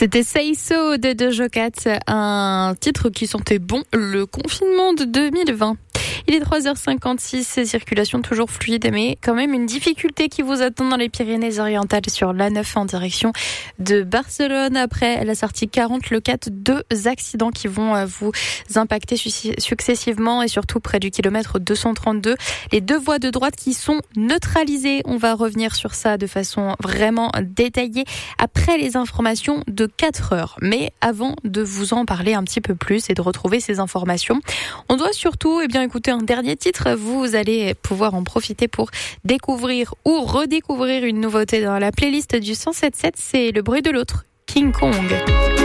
C'était Say So de Doja Cat, un titre qui sentait bon le confinement de 2020. Il est 3h56, circulation toujours fluide, mais quand même une difficulté qui vous attend dans les Pyrénées-Orientales sur l'A9 en direction de Barcelone. Après la sortie 40, le 4, 2 accidents qui vont vous impacter successivement et surtout près du kilomètre 232. Les 2 voies de droite qui sont neutralisées. On va revenir sur ça de façon vraiment détaillée après les informations de 4 heures. Mais avant de vous en parler un petit peu plus et de retrouver ces informations, on doit surtout écouter un dernier titre. Vous allez pouvoir en profiter pour découvrir ou redécouvrir une nouveauté dans la playlist du 107.7. C'est Le bruit de l'autre, King Kong.